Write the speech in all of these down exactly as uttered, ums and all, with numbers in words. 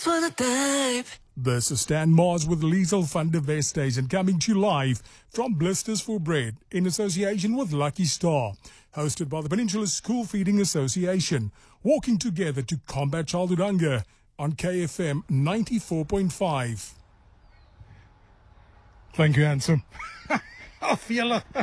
For the type. This is Stan Mars with Liesel van der Westhuizen coming to you live from Blisters for Bread in association with Lucky Star, hosted by the Peninsula School Feeding Association, walking together to combat childhood hunger on K F M ninety-four point five. Thank you, handsome. I feel it.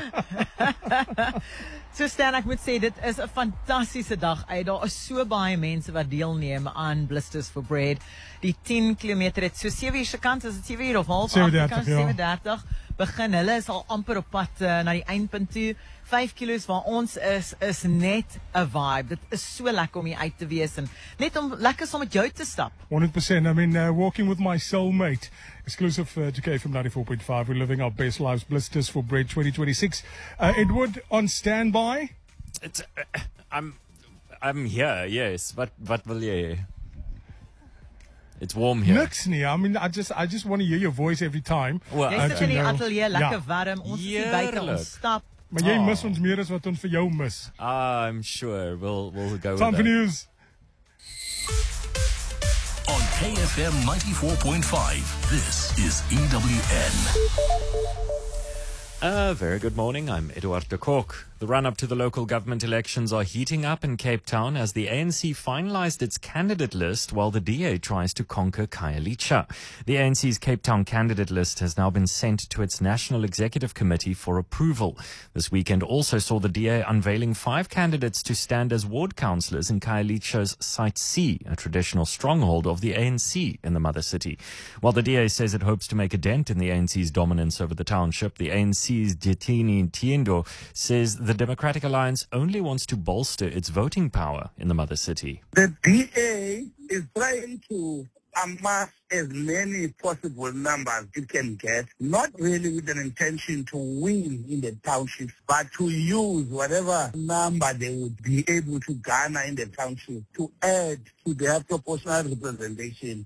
So Stan, ek moet sê dit is 'n fantastiese dag uit. Daar is so baie mense wat deelneem aan Blisters for Bread. Die ten kilometer het so sewe uur se kant, is dit sewe uur of half sewe agter dertig, kant, ja. sewe dertig begin. Hulle is al amper op pad uh, na die eindpunt toe. vyf kilos waar ons is, is net 'n vibe. Dit is so lekker om hier uit te wees en net om lekker saam met jou te stap. one hundred percent. I mean, uh, walking with my soulmate. Exclusive uh, to K F M ninety-four point five. We're living our best lives. Blisters for Bread twenty twenty-six. Uh, Edward on standby. It's, uh, I'm, I'm here. Yes. What, what will you? It's warm here. Niks nie. I mean, I just, I just want to hear your voice every time. Well, Jy uh, sit to in die know- ateljee, lekker Ja. warm. Ons is hier buite, Heerlijk. ons stap. Maar jy Oh. mis ons meer as wat ons vir jou mis. I'm sure we'll, we'll go Time with for that. news. On K F M ninety-four point five, this is E W N. A very good morning. I'm Eduard de Kock. The run-up to the local government elections are heating up in Cape Town as the A N C finalized its candidate list while the D A tries to conquer Khayelitsha. The A N C's Cape Town candidate list has now been sent to its National Executive Committee for approval. This weekend also saw the D A unveiling five candidates to stand as ward councillors in Khayelitsha's Site C, a traditional stronghold of the A N C in the mother city. While the D A says it hopes to make a dent in the A N C's dominance over the township, the A N C's Jetini Tiendo says the Democratic Alliance only wants to bolster its voting power in the mother city. The D A is trying to amass as many possible numbers it can get, not really with an intention to win in the townships, but to use whatever number they would be able to garner in the township to add to their proportional representation.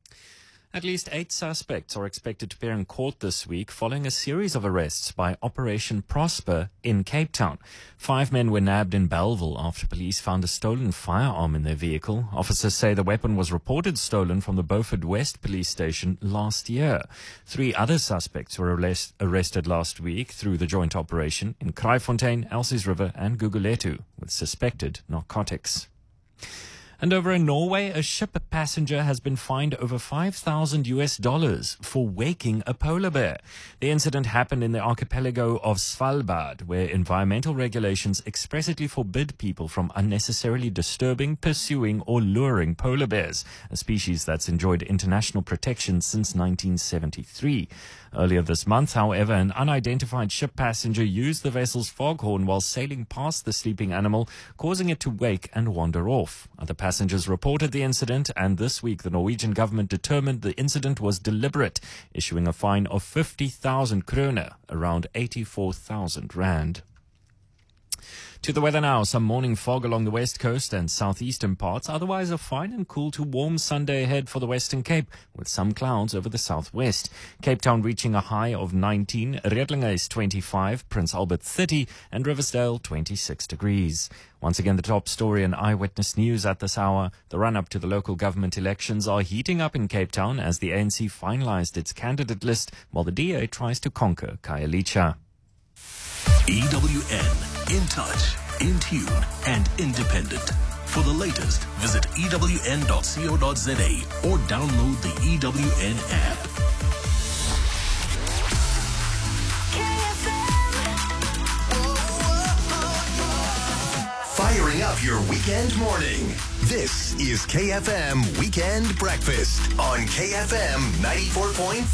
At least eight suspects are expected to appear in court this week following a series of arrests by Operation Prosper in Cape Town. Five men were nabbed in Belleville after police found a stolen firearm in their vehicle. Officers say the weapon was reported stolen from the Beaufort West police station last year. Three other suspects were arrest- arrested last week through the joint operation in Kraaifontein, Elsies River and Guguletu with suspected narcotics. And over in Norway, a ship passenger has been fined over five thousand US dollars for waking a polar bear. The incident happened in the archipelago of Svalbard, where environmental regulations expressly forbid people from unnecessarily disturbing, pursuing, or luring polar bears, a species that's enjoyed international protection since nineteen seventy-three. Earlier this month, however, an unidentified ship passenger used the vessel's foghorn while sailing past the sleeping animal, causing it to wake and wander off. Other passengers reported the incident, and this week the Norwegian government determined the incident was deliberate, issuing a fine of fifty thousand kroner, around eighty-four thousand rand. To the weather now, some morning fog along the west coast and southeastern parts. Otherwise, a fine and cool to warm Sunday ahead for the Western Cape, with some clouds over the southwest. Cape Town reaching a high of nineteen, Redlinge is twenty-five, Prince Albert thirty, and Riversdale twenty-six degrees. Once again, the top story in Eyewitness News at this hour. The run-up to the local government elections are heating up in Cape Town as the A N C finalized its candidate list, while the D A tries to conquer Khayelitsha. E W N, in touch, in tune, and independent. For the latest, visit E W N dot co dot za or download the E W N app. Firing up your weekend morning. This is K F M Weekend Breakfast on K F M ninety-four point five.